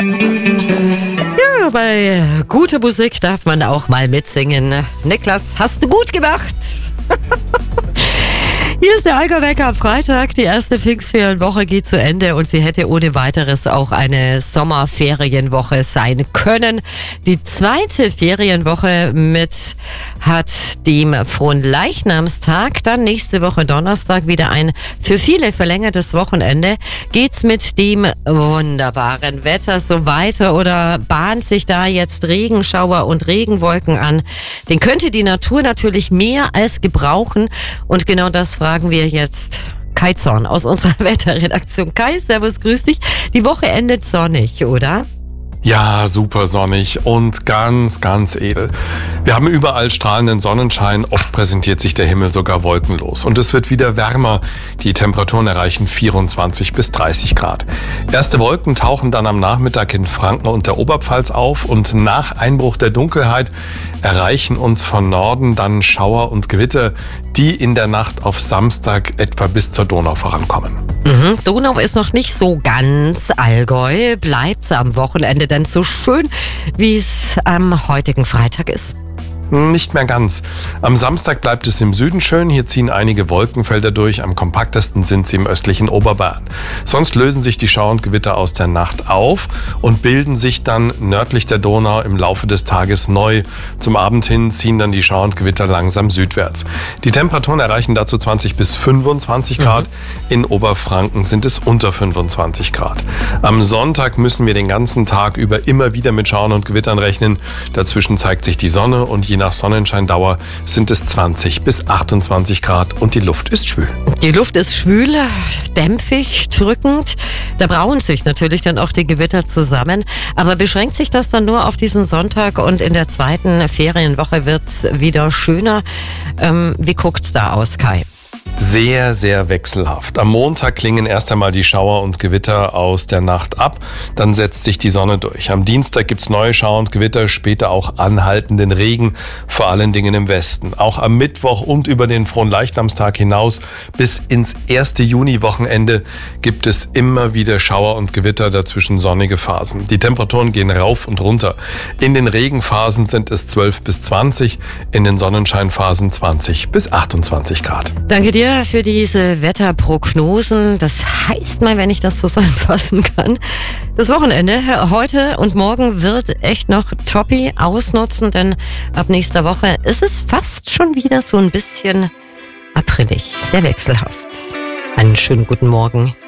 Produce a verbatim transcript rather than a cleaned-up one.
Ja, bei guter Musik darf man auch mal mitsingen. Niklas, hast du gut gemacht. Hier ist der Allgäu-Wecker am Freitag. Die erste Pfingstferienwoche geht zu Ende und sie hätte ohne weiteres auch eine Sommerferienwoche sein können. Die zweite Ferienwoche mit hat dem Fronleichnamstag, dann nächste Woche Donnerstag wieder ein für viele verlängertes Wochenende. Geht's mit dem wunderbaren Wetter so weiter oder bahnt sich da jetzt Regenschauer und Regenwolken an? Den könnte die Natur natürlich mehr als gebrauchen und genau das fragen wir jetzt Kai Zorn aus unserer Wetterredaktion. Kai, servus, grüß dich. Die Woche endet sonnig, oder? Ja, super sonnig und ganz, ganz edel. Wir haben überall strahlenden Sonnenschein, oft präsentiert sich der Himmel sogar wolkenlos. Und es wird wieder wärmer. Die Temperaturen erreichen vierundzwanzig bis dreißig Grad. Erste Wolken tauchen dann am Nachmittag in Franken und der Oberpfalz auf und nach Einbruch der Dunkelheit erreichen uns von Norden dann Schauer und Gewitter, die in der Nacht auf Samstag etwa bis zur Donau vorankommen. Mhm, Donau ist noch nicht so ganz Allgäu. Bleibt's am Wochenende denn so schön, wie es am heutigen Freitag ist? Nicht mehr ganz. Am Samstag bleibt es im Süden schön. Hier ziehen einige Wolkenfelder durch. Am kompaktesten sind sie im östlichen Oberbayern. Sonst lösen sich die Schauer und Gewitter aus der Nacht auf und bilden sich dann nördlich der Donau im Laufe des Tages neu. Zum Abend hin ziehen dann die Schauer und Gewitter langsam südwärts. Die Temperaturen erreichen dazu zwanzig bis fünfundzwanzig Grad. Mhm. In Oberfranken sind es unter fünfundzwanzig Grad. Am Sonntag müssen wir den ganzen Tag über immer wieder mit Schauern und Gewittern rechnen. Dazwischen zeigt sich die Sonne und je nach Sonnenscheindauer sind es zwanzig bis achtundzwanzig Grad und die Luft ist schwül. Die Luft ist schwül, dämpfig, drückend. Da brauen sich natürlich dann auch die Gewitter zusammen. Aber beschränkt sich das dann nur auf diesen Sonntag und in der zweiten Ferienwoche wird's wieder schöner? Ähm, wie guckt's da aus, Kai? Sehr, sehr wechselhaft. Am Montag klingen erst einmal die Schauer und Gewitter aus der Nacht ab, dann setzt sich die Sonne durch. Am Dienstag gibt's neue Schauer und Gewitter, später auch anhaltenden Regen, vor allen Dingen im Westen. Auch am Mittwoch und über den Fronleichnamstag hinaus bis ins erste Juni-Wochenende gibt es immer wieder Schauer und Gewitter, dazwischen sonnige Phasen. Die Temperaturen gehen rauf und runter. In den Regenphasen sind es zwölf bis zwanzig, in den Sonnenscheinphasen zwanzig bis achtundzwanzig Grad. Danke dir für diese Wetterprognosen. Das heißt mal, wenn ich das zusammenfassen kann, das Wochenende heute und morgen wird echt noch toppi ausnutzen, denn ab nächster Woche ist es fast schon wieder so ein bisschen aprillig, sehr wechselhaft. Einen schönen guten Morgen.